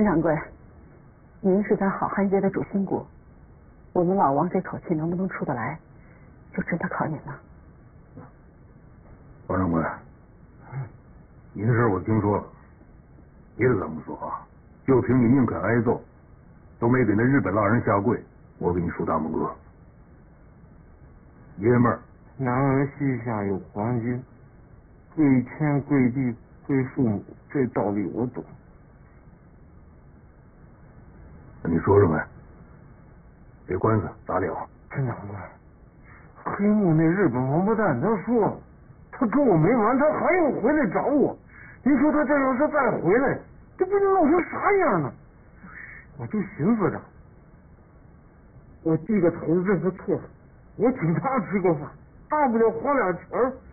陈掌柜，您是咱好汉街的主心骨，我们老王这口气能不能出得来，就真的靠您了。 王掌柜，你的事我听说了，别的咱不说啊，就凭你宁肯挨揍，都没给那日本浪人下跪，我给你竖大拇哥。爷们儿， 男儿膝下有黄金，跪天跪地跪父母，这道理我懂。 那你说说呗，这官司咋了？ 陈长官，黑木那日本王八蛋，他说他跟我没完，他还要回来找我。您说他这要是再回来，这不能闹成啥样呢？我就寻思着，我递个头认个错，我请他吃个饭，大不了花俩钱儿，